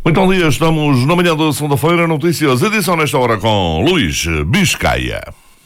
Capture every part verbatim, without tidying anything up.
Muito bom dia, estamos na manhã da segunda-feira, notícias, edição nesta hora com Luís Biscaia.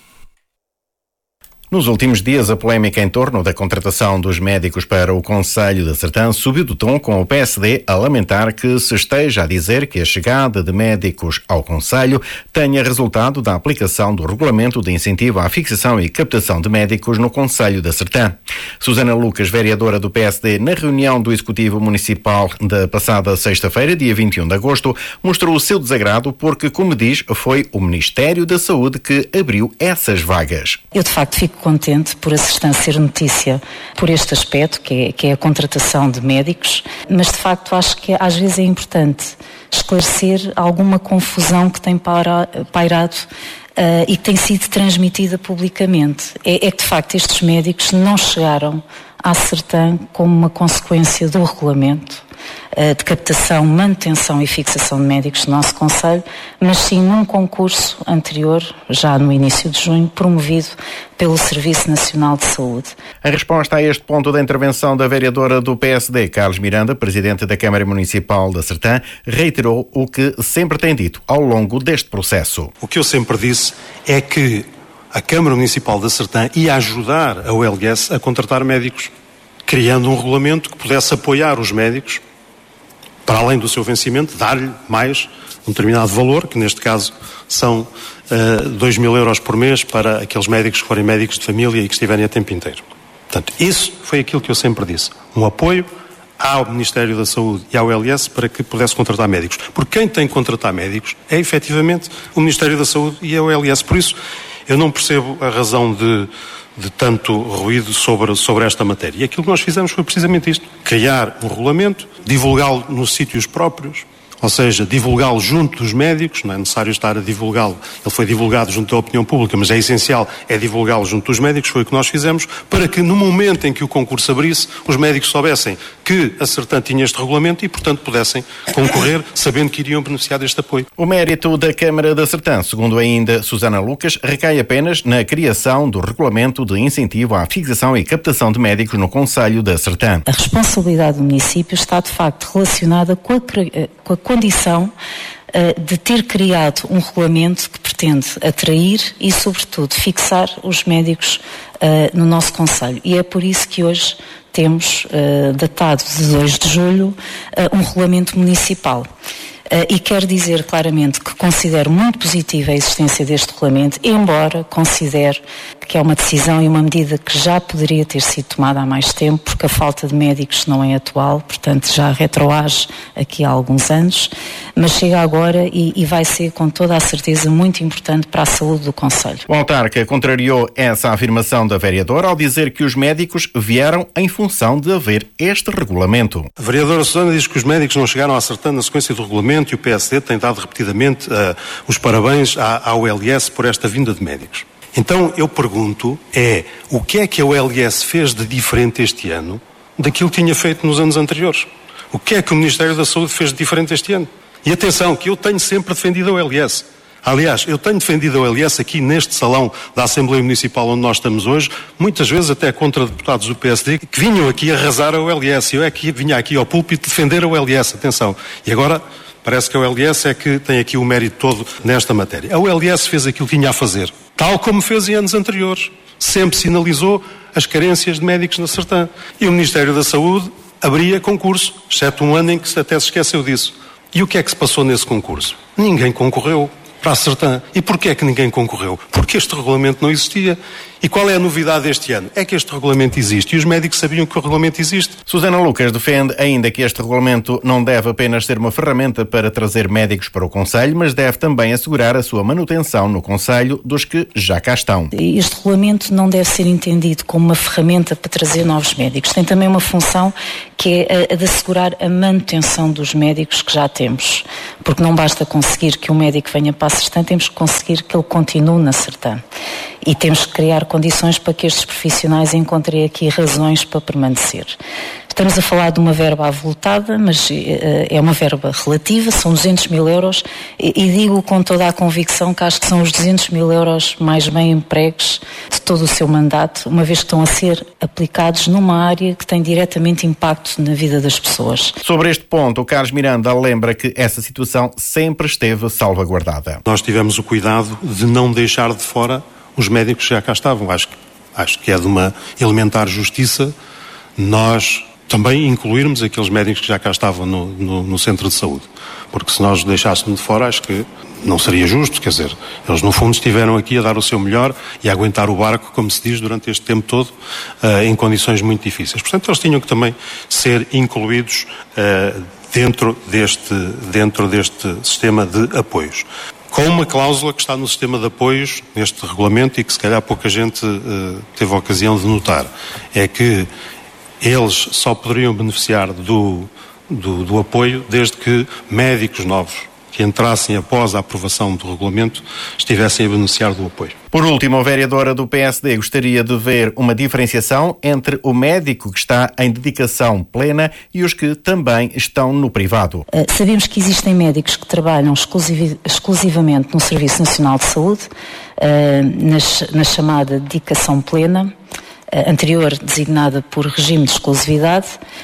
Nos últimos dias, a polémica em torno da contratação dos médicos para o Conselho da Sertã subiu do tom, com o P S D a lamentar que se esteja a dizer que a chegada de médicos ao Conselho tenha resultado da aplicação do Regulamento de Incentivo à Fixação e Captação de Médicos no Conselho da Sertã. Susana Lucas, vereadora do P S D, na reunião do Executivo Municipal da passada sexta-feira, dia vinte e um de agosto, mostrou o seu desagrado porque, como diz, foi o Ministério da Saúde que abriu essas vagas. Eu, de facto, fico contente por a Sertã ser notícia por este aspecto, que é, que é a contratação de médicos, mas de facto acho que às vezes é importante esclarecer alguma confusão que tem paira, pairado uh, e que tem sido transmitida publicamente. É, é que de facto estes médicos não chegaram à Sertã como uma consequência do regulamento de captação, manutenção e fixação de médicos no nosso Conselho, mas sim num concurso anterior, já no início de junho, promovido pelo Serviço Nacional de Saúde. A resposta a este ponto da intervenção da vereadora do P S D, Carlos Miranda, presidente da Câmara Municipal da Sertã, reiterou o que sempre tem dito ao longo deste processo. O que eu sempre disse é que a Câmara Municipal da Sertã ia ajudar a O L S a contratar médicos, criando um regulamento que pudesse apoiar os médicos, para além do seu vencimento, dar-lhe mais um determinado valor, que neste caso são uh, dois mil euros por mês para aqueles médicos que forem médicos de família e que estiverem a tempo inteiro. Portanto, isso foi aquilo que eu sempre disse. Um apoio ao Ministério da Saúde e ao O L S para que pudesse contratar médicos. Porque quem tem que contratar médicos é efetivamente o Ministério da Saúde e a O L S. Por isso, eu não percebo a razão de... de tanto ruído sobre, sobre esta matéria. E aquilo que nós fizemos foi precisamente isto. Criar um regulamento, divulgá-lo nos sítios próprios, ou seja, divulgá-lo junto dos médicos, não é necessário estar a divulgá-lo, ele foi divulgado junto da opinião pública, mas é essencial, é divulgá-lo junto dos médicos, foi o que nós fizemos, para que no momento em que o concurso abrisse, os médicos soubessem que a Sertã tinha este regulamento e, portanto, pudessem concorrer, sabendo que iriam beneficiar deste apoio. O mérito da Câmara da Sertã, segundo ainda Susana Lucas, recai apenas na criação do Regulamento de Incentivo à Fixação e Captação de Médicos no Conselho da Sertã. A responsabilidade do município está, de facto, relacionada com a, com a condição uh, de ter criado um regulamento que pretende atrair e, sobretudo, fixar os médicos uh, no nosso Conselho. E é por isso que hoje temos, uh, datado de dois de julho, uh, um regulamento municipal. Uh, e quero dizer claramente que considero muito positiva a existência deste regulamento, embora considere que é uma decisão e uma medida que já poderia ter sido tomada há mais tempo, porque a falta de médicos não é atual, portanto já retroage aqui há alguns anos, mas chega agora e, e vai ser com toda a certeza muito importante para a saúde do Conselho. O autarca contrariou essa afirmação da vereadora ao dizer que os médicos vieram em função de haver este regulamento. A vereadora Susana diz que os médicos não chegaram à Sertã na sequência do regulamento e o P S D tem dado repetidamente uh, os parabéns à, à O L S por esta vinda de médicos. Então eu pergunto é, o que é que a O L S fez de diferente este ano daquilo que tinha feito nos anos anteriores? O que é que o Ministério da Saúde fez de diferente este ano? E atenção, que eu tenho sempre defendido a O L S. Aliás, eu tenho defendido a O L S aqui neste salão da Assembleia Municipal onde nós estamos hoje, muitas vezes até contra deputados do P S D que vinham aqui arrasar a O L S. Eu é que vinha aqui ao púlpito defender a O L S, atenção. E agora parece que a O L S é que tem aqui o mérito todo nesta matéria. A O L S fez aquilo que tinha a fazer, tal como fez em anos anteriores. Sempre sinalizou as carências de médicos na Sertã. E o Ministério da Saúde abria concurso, exceto um ano em que até se esqueceu disso. E o que é que se passou nesse concurso? Ninguém concorreu para a Sertã. E porquê é que ninguém concorreu? Porque este regulamento não existia. E qual é a novidade deste ano? É que este regulamento existe e os médicos sabiam que o regulamento existe. Susana Lucas defende ainda que este regulamento não deve apenas ser uma ferramenta para trazer médicos para o Conselho, mas deve também assegurar a sua manutenção no Conselho dos que já cá estão. Este regulamento não deve ser entendido como uma ferramenta para trazer novos médicos. Tem também uma função que é a de assegurar a manutenção dos médicos que já temos. Porque não basta conseguir que um médico venha para a Sertã, temos que conseguir que ele continue na Sertã. E temos que criar condições para que estes profissionais encontrem aqui razões para permanecer. Estamos a falar de uma verba avultada, mas é uma verba relativa, são duzentos mil euros, e digo com toda a convicção que acho que são os duzentos mil euros mais bem empregues de todo o seu mandato, uma vez que estão a ser aplicados numa área que tem diretamente impacto na vida das pessoas. Sobre este ponto, o Carlos Miranda lembra que essa situação sempre esteve salvaguardada. Nós tivemos o cuidado de não deixar de fora os médicos que já cá estavam. Acho, acho que é de uma elementar justiça nós também incluirmos aqueles médicos que já cá estavam no, no, no centro de saúde. Porque se nós deixássemos de fora, acho que não seria justo, quer dizer, eles no fundo estiveram aqui a dar o seu melhor e a aguentar o barco, como se diz, durante este tempo todo, uh, em condições muito difíceis. Portanto, eles tinham que também ser incluídos uh, dentro deste, dentro deste sistema de apoios. Com uma cláusula que está no sistema de apoios, neste regulamento, e que se calhar pouca gente uh, teve a ocasião de notar, é que eles só poderiam beneficiar do, do, do apoio desde que médicos novos que entrassem após a aprovação do regulamento estivessem a beneficiar do apoio. Por último, a vereadora do P S D gostaria de ver uma diferenciação entre o médico que está em dedicação plena e os que também estão no privado. Uh, sabemos que existem médicos que trabalham exclusiv- exclusivamente no Serviço Nacional de Saúde, uh, nas, na chamada dedicação plena, anterior designada por regime de exclusividade,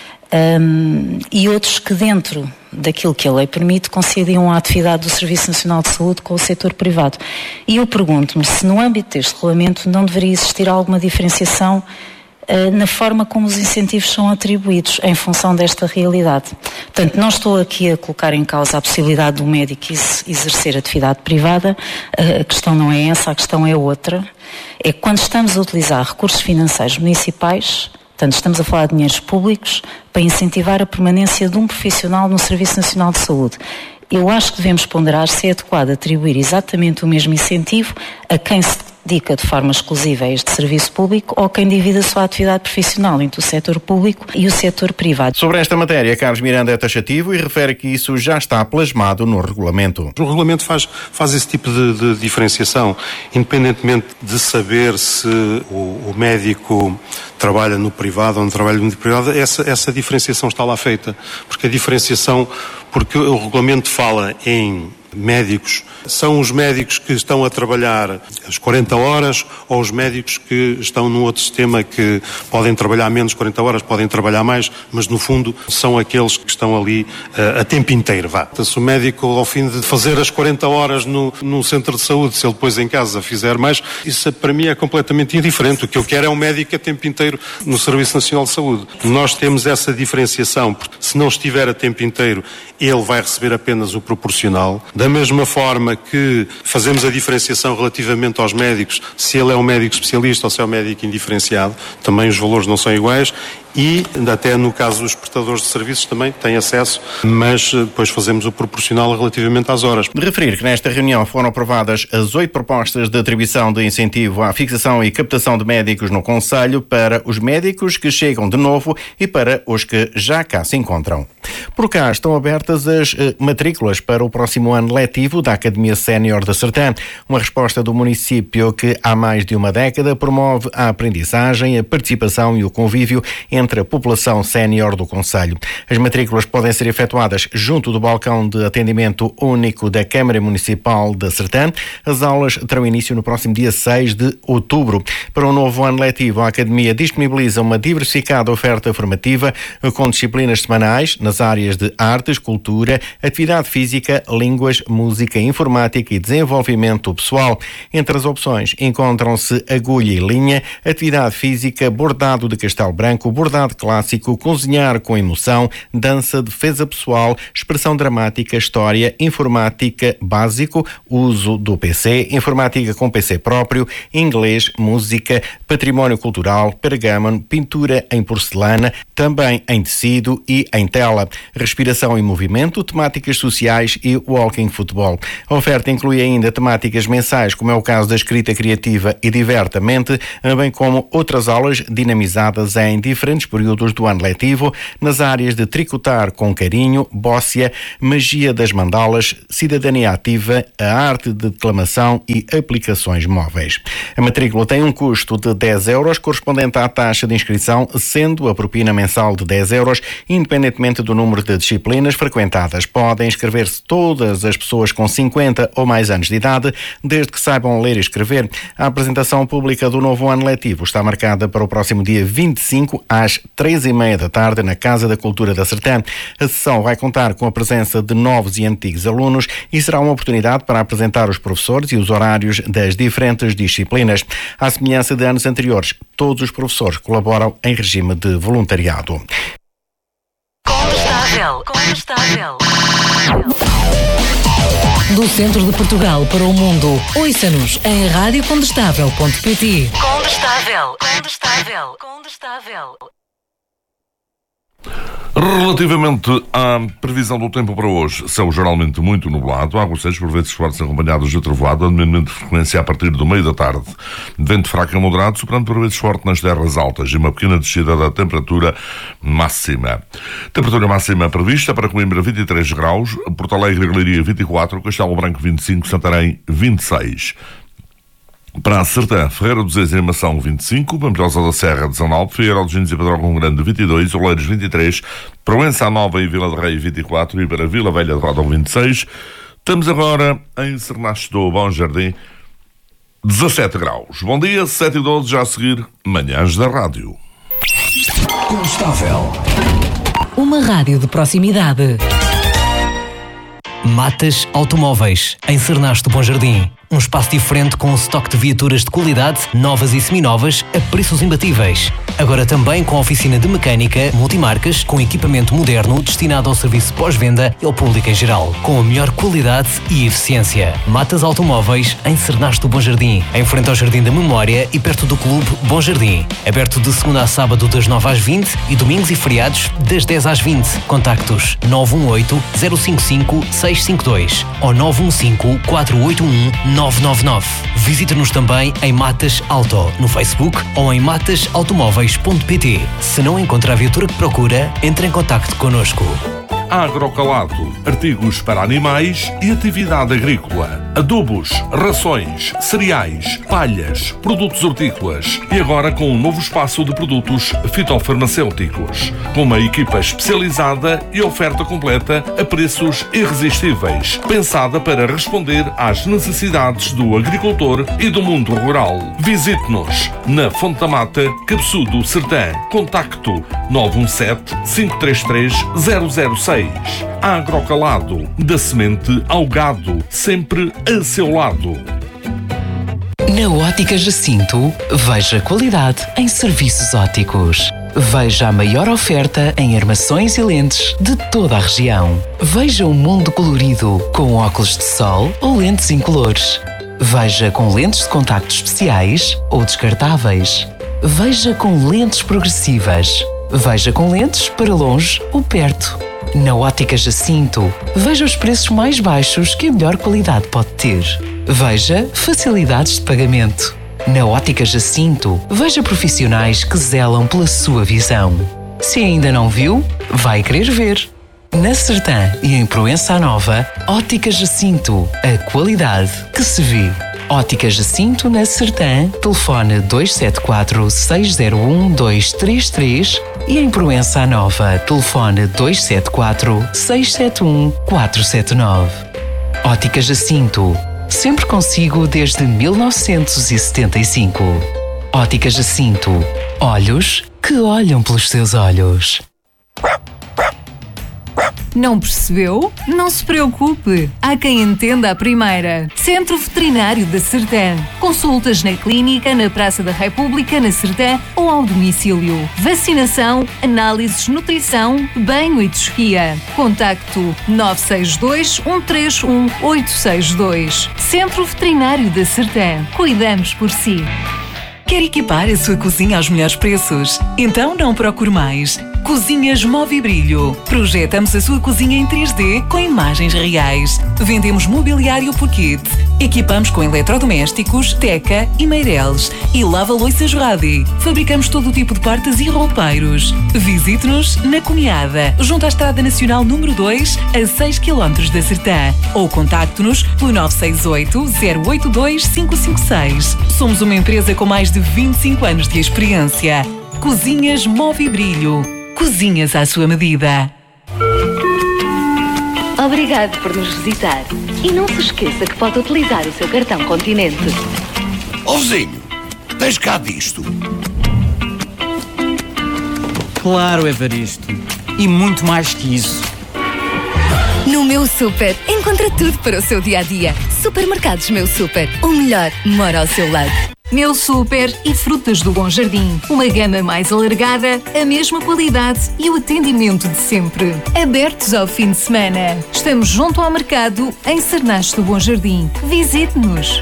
um, e outros que dentro daquilo que a lei permite concediam a atividade do Serviço Nacional de Saúde com o setor privado. E eu pergunto-me se no âmbito deste regulamento não deveria existir alguma diferenciação uh, na forma como os incentivos são atribuídos em função desta realidade. Portanto, não estou aqui a colocar em causa a possibilidade do médico exercer atividade privada, uh, a questão não é essa, a questão é outra. É que quando estamos a utilizar recursos financeiros municipais, portanto estamos a falar de dinheiros públicos, para incentivar a permanência de um profissional no Serviço Nacional de Saúde. Eu acho que devemos ponderar se é adequado atribuir exatamente o mesmo incentivo a quem se dedica de forma exclusiva a este serviço público ou quem divide a sua atividade profissional entre o setor público e o setor privado. Sobre esta matéria, Carlos Miranda é taxativo e refere que isso já está plasmado no regulamento. O regulamento faz, faz esse tipo de, de diferenciação, independentemente de saber se o, o médico trabalha no privado ou não trabalha no privado, essa, essa diferenciação está lá feita, porque a diferenciação, porque o regulamento fala em médicos, são os médicos que estão a trabalhar as quarenta horas ou os médicos que estão num outro sistema que podem trabalhar menos quarenta horas, podem trabalhar mais, mas no fundo são aqueles que estão ali uh, a tempo inteiro, vá. Se o médico, ao fim de fazer as quarenta horas no, no centro de saúde, se ele depois em casa fizer mais, isso para mim é completamente indiferente. O que eu quero é um médico a tempo inteiro no Serviço Nacional de Saúde. Nós temos essa diferenciação, porque se não estiver a tempo inteiro, ele vai receber apenas o proporcional. Da mesma forma que fazemos a diferenciação relativamente aos médicos, se ele é um médico especialista ou se é um médico indiferenciado, também os valores não são iguais. E até no caso dos prestadores de serviços também têm acesso, mas depois fazemos o proporcional relativamente às horas. De referir que nesta reunião foram aprovadas as oito propostas de atribuição de incentivo à fixação e captação de médicos no Conselho para os médicos que chegam de novo e para os que já cá se encontram. Por cá estão abertas as eh, matrículas para o próximo ano letivo da Academia Sénior da Sertã, uma resposta do município que há mais de uma década promove a aprendizagem, a participação e o convívio entre entre a população sénior do concelho. As matrículas podem ser efetuadas junto do balcão de atendimento único da Câmara Municipal da Sertã. As aulas terão início no próximo dia seis de outubro. Para o novo ano letivo, a Academia disponibiliza uma diversificada oferta formativa com disciplinas semanais nas áreas de artes, cultura, atividade física, línguas, música, informática e desenvolvimento pessoal. Entre as opções encontram-se agulha e linha, atividade física, bordado de castelo branco, bordado clássico, cozinhar com emoção, dança, defesa pessoal, expressão dramática, história, informática básico, uso do P C, informática com P C próprio, inglês, música, património cultural, pergâmano, pintura em porcelana, também em tecido e em tela. respiração e movimento, temáticas sociais e walking futebol. A oferta inclui ainda temáticas mensais, como é o caso da escrita criativa e Diverte a Mente, bem como outras aulas dinamizadas em diferentes períodos do ano letivo, nas áreas de tricotar com carinho, bóssia, magia das mandalas, cidadania ativa, a arte de declamação e aplicações móveis. A matrícula tem um custo de dez euros, correspondente à taxa de inscrição, sendo a propina mensal de dez euros, independentemente do número de disciplinas frequentadas. Podem inscrever-se todas as pessoas com cinquenta ou mais anos de idade, desde que saibam ler e escrever. A apresentação pública do novo ano letivo está marcada para o próximo dia vinte e cinco, às três e meia da tarde, na Casa da Cultura da Sertã. A sessão vai contar com a presença de novos e antigos alunos e será uma oportunidade para apresentar os professores e os horários das diferentes disciplinas. À semelhança de anos anteriores, todos os professores colaboram em regime de voluntariado. Condestável, condestável. Do centro de Portugal para o mundo, ouça-nos em rádio condestável ponto pt. Condestável, condestável, condestável. Relativamente à previsão do tempo para hoje, céu geralmente muito nublado, aguaceiros por vezes fortes acompanhados de trovoada, a diminuindo de frequência a partir do meio da tarde. Vento fraco a moderado, soprando por vezes forte nas terras altas e uma pequena descida da temperatura máxima. Temperatura máxima prevista para Coimbra vinte e três graus, Porto Alegre e Leiria vinte e quatro, Castelo Branco vinte e cinco, Santarém vinte e seis. Para a Sertã, Ferreira do Zez e Mação vinte e cinco, Pampilhosa da Serra dezanove, Figueira dos Índios e Pedrógão Grande vinte e dois, Oleiros vinte e três, Proença Nova e Vila de Rei vinte e quatro e para Vila Velha de Rodão vinte e seis. Estamos agora em Sernache do Bom Jardim, dezassete graus. Bom dia, sete e doze, já a seguir, Manhãs da Rádio. Condestável. Uma rádio de proximidade. Matas Automóveis, em Sernache do Bom Jardim. Um espaço diferente com um estoque de viaturas de qualidade, novas e seminovas, a preços imbatíveis. Agora também com oficina de mecânica, multimarcas, com equipamento moderno destinado ao serviço pós-venda e ao público em geral, com a melhor qualidade e eficiência. Matas Automóveis, em Sernache do Bom Jardim, em frente ao Jardim da Memória e perto do Clube Bom Jardim. Aberto de segunda a sábado das nove às vinte e domingos e feriados das dez às vinte. Contactos nove um oito, zero cinco cinco, seis cinco dois ou nove um cinco, quatro oito um, nove nove nove. Visite-nos também em Matas Auto, no Facebook ou em matas automóveis ponto pt. Se não encontra a viatura que procura, entre em contacto connosco. Agrocalado, artigos para animais e atividade agrícola, adubos, rações, cereais, palhas, produtos hortícolas e agora com um novo espaço de produtos fitofarmacêuticos, com uma equipa especializada e oferta completa a preços irresistíveis, pensada para responder às necessidades do agricultor e do mundo rural. Visite-nos na Fonte da Mata, Cabeçudo, Sertã. Contacto nove um sete, cinco três três, zero zero seis. Agrocalado, da semente ao gado, sempre a seu lado. Na Ótica Jacinto, veja qualidade em serviços ópticos. Veja a maior oferta em armações e lentes de toda a região. Veja um mundo colorido com óculos de sol ou lentes incolores. Veja com lentes de contacto especiais ou descartáveis. Veja com lentes progressivas. Veja com lentes para longe ou perto. Na Ótica Jacinto, veja os preços mais baixos que a melhor qualidade pode ter. Veja facilidades de pagamento. Na Ótica Jacinto, veja profissionais que zelam pela sua visão. Se ainda não viu, vai querer ver. Na Sertã e em Proença Nova, Ótica Jacinto, a qualidade que se vê. Ótica Jacinto na Sertã, telefone dois sete quatro, seis zero um, dois três três e em Proença Nova, telefone dois sete quatro, seis sete um, quatro sete nove. Ótica Jacinto, sempre consigo desde mil novecentos e setenta e cinco. Ótica Jacinto, olhos que olham pelos seus olhos. Não percebeu? Não se preocupe. Há quem entenda a primeira. Centro Veterinário da Sertã. Consultas na clínica, na Praça da República, na Sertã ou ao domicílio. Vacinação, análises, nutrição, banho e tosquia. Contacto nove seis dois, um três um, oito seis dois. Centro Veterinário da Sertã. Cuidamos por si. Quer equipar a sua cozinha aos melhores preços? Então não procure mais. Cozinhas Movibrilho. Projetamos a sua cozinha em três D com imagens reais. Vendemos mobiliário por kit. Equipamos com eletrodomésticos, teca e meireles. E lava-loiças Radi. Fabricamos todo o tipo de portas e roupeiros. Visite-nos na Cunhada, junto à Estrada Nacional número dois, a seis quilómetros da Sertã. Ou contacte-nos pelo nove seis oito, zero oito dois, cinco cinco seis. Somos uma empresa com mais de vinte e cinco anos de experiência. Cozinhas Movibrilho. Cozinhas à sua medida. Obrigado por nos visitar. E não se esqueça que pode utilizar o seu cartão Continente. Ó vizinho, tens cá disto? Claro, Evaristo. E muito mais que isso. No Meu Super, encontra tudo para o seu dia-a-dia. Supermercados Meu Super. O melhor mora ao seu lado. Meu Super e Frutas do Bom Jardim. Uma gama mais alargada, a mesma qualidade e o atendimento de sempre. Abertos ao fim de semana. Estamos junto ao mercado em Cernache do Bom Jardim. Visite-nos.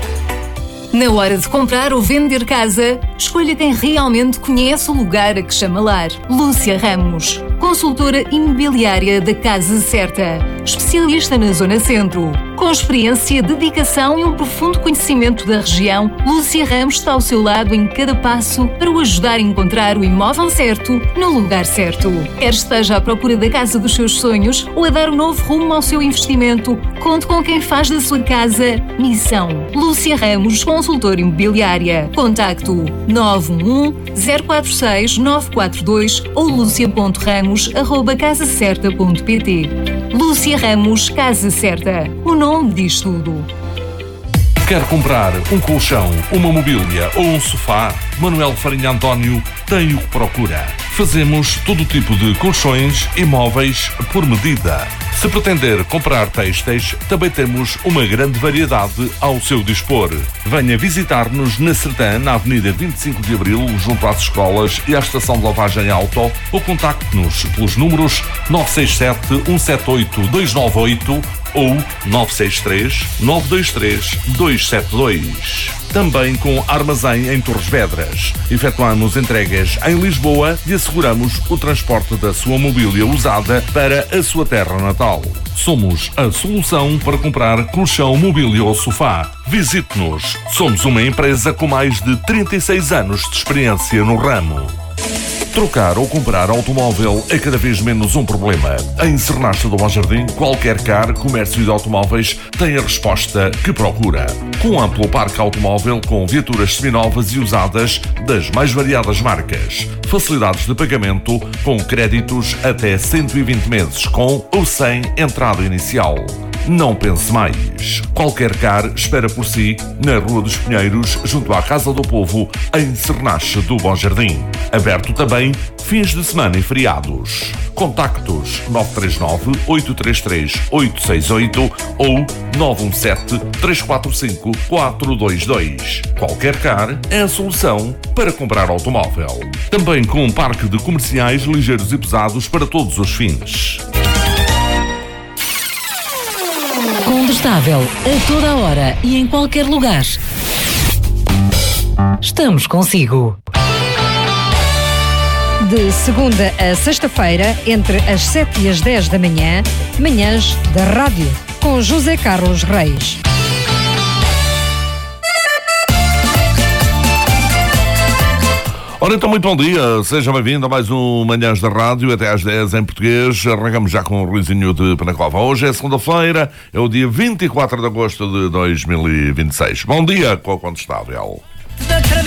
Na hora de comprar ou vender casa, escolha quem realmente conhece o lugar a que chama lar. Lúcia Ramos, consultora imobiliária da Casa Certa, especialista na Zona Centro. Com experiência, dedicação e um profundo conhecimento da região, Lúcia Ramos está ao seu lado em cada passo para o ajudar a encontrar o imóvel certo no lugar certo. Quer esteja à procura da casa dos seus sonhos ou a dar um novo rumo ao seu investimento, conte com quem faz da sua casa missão. Lúcia Ramos, consultora imobiliária. Contacto nove um um, zero quatro seis, nove quatro dois ou lucia ponto ramos arroba casa certa ponto pt. Lúcia Ramos, Casa Certa. O nome diz tudo. Quer comprar um colchão, uma mobília ou um sofá? Manuel Farinha António tem o que procura. Fazemos todo o tipo de colchões e móveis por medida. Se pretender comprar têxteis, também temos uma grande variedade ao seu dispor. Venha visitar-nos na Sertã, na Avenida vinte e cinco de Abril, junto às escolas e à estação de lavagem auto, ou contacte-nos pelos números nove seis sete, um sete oito, dois nove oito ou nove seis três, nove dois três, dois sete dois. Também com armazém em Torres Vedras. Efetuamos entregas em Lisboa e asseguramos o transporte da sua mobília usada para a sua terra natal. Somos a solução para comprar colchão, mobília ou sofá. Visite-nos. Somos uma empresa com mais de trinta e seis anos de experiência no ramo. Trocar ou comprar automóvel é cada vez menos um problema. Em Cernache do Bom Jardim, qualquer car, comércio de automóveis tem a resposta que procura. Com um amplo parque automóvel com viaturas seminovas e usadas das mais variadas marcas. Facilidades de pagamento com créditos até cento e vinte meses, com ou sem entrada inicial. Não pense mais. Qualquer car espera por si na Rua dos Pinheiros, junto à Casa do Povo, em Cernache do Bom Jardim. Aberto também fins de semana e feriados. Contactos nove três nove, oito três três, oito seis oito ou nove um sete, três quatro cinco, quatro dois dois. Qualquer car é a solução para comprar automóvel. Também com um parque de comerciais ligeiros e pesados para todos os fins. Condestável, a toda a hora e em qualquer lugar. Estamos consigo. De segunda a sexta-feira, entre as sete e as dez da manhã, manhãs da rádio, com José Carlos Reis. Ora então, muito bom dia, seja bem-vindo a mais um Manhãs da Rádio, até às dez em português. Arrancamos já com o Ruizinho de Penacova. Hoje é segunda-feira, é o dia vinte e quatro de agosto de dois mil e vinte e seis. Bom dia, com o Condestável.